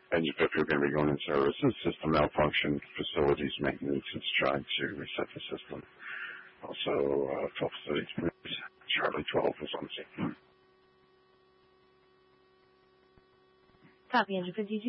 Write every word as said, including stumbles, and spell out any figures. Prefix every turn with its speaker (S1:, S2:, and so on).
S1: And if you're going to be going in services, system malfunction, facilities maintenance, it's trying to reset the system. Also, uh, twelve thirty-three, Charlie twelve was on the scene.
S2: Copy, engine fifty-two.